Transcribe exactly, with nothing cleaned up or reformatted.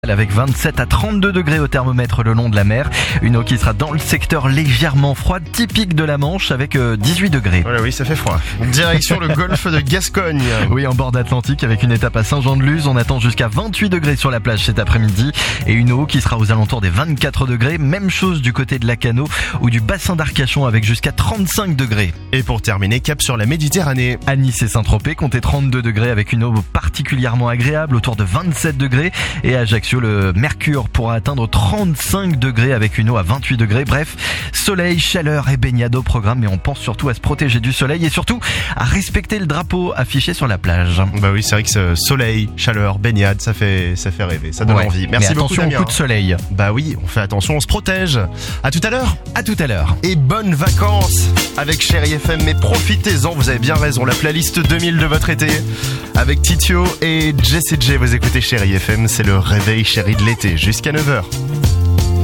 Avec vingt-sept à trente-deux degrés au thermomètre le long de la mer. Une eau qui sera dans le secteur légèrement froide, typique de la Manche, avec dix-huit degrés. Voilà, oui, ça fait froid. Direction le golfe de Gascogne. Oui, en bord d'Atlantique, avec une étape à Saint-Jean-de-Luz. On attend jusqu'à vingt-huit degrés sur la plage cet après-midi. Et une eau qui sera aux alentours des vingt-quatre degrés. Même chose du côté de Lacanau ou du bassin d'Arcachon, avec jusqu'à trente-cinq degrés. Et pour terminer, cap sur la Méditerranée. À Nice et Saint-Tropez, comptez trente-deux degrés avec une eau particulièrement agréable, autour de vingt-sept degrés. Et à Ajaccio, le mercure pourra atteindre trente-cinq degrés avec une eau à vingt-huit degrés. Bref, soleil, chaleur et baignade au programme, mais on pense surtout à se protéger du soleil et surtout à respecter le drapeau affiché sur la plage. Bah oui, c'est vrai que ce soleil, chaleur, baignade, ça fait ça fait rêver, ça donne ouais. envie. Merci mais beaucoup, attention Damien. au coup de soleil. Bah oui, on fait attention, on se protège. À tout à l'heure. À tout à l'heure. Et bonnes vacances avec Chérie F M, mais profitez-en, vous avez bien raison, la playlist deux mille de votre été avec Titio et Jessie J. Vous écoutez Chérie F M, c'est le réveil chéri de l'été jusqu'à neuf heures.